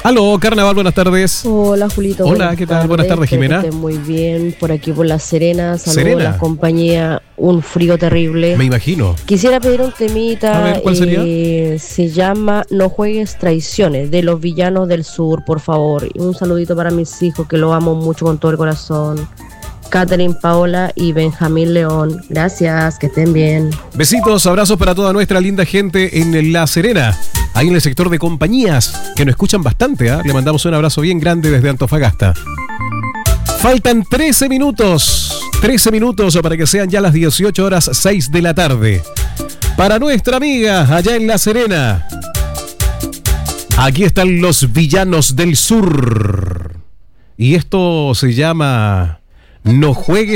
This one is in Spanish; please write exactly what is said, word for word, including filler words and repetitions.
Aló, Carnaval, buenas tardes. Hola, Julito. Hola, ¿qué tal? Buenas tardes, Jimena. Que esté muy bien, por aquí por La Serena. Saludos Serena. a la compañía, un frío terrible. Me imagino. Quisiera pedir un temita. A ver, ¿cuál sería? Eh, se llama No juegues traiciones, de Los Villanos del Sur, por favor. Y un saludito para mis hijos, que lo amo mucho con todo el corazón. Catherine, Paola y Benjamín León. Gracias, que estén bien. Besitos, abrazos para toda nuestra linda gente en La Serena, ahí en el sector de compañías, que nos escuchan bastante, ¿eh? Le mandamos un abrazo bien grande desde Antofagasta. Faltan trece minutos, trece minutos para que sean ya las dieciocho horas seis de la tarde. Para nuestra amiga allá en La Serena, aquí están Los Villanos del Sur. Y esto se llama No juegues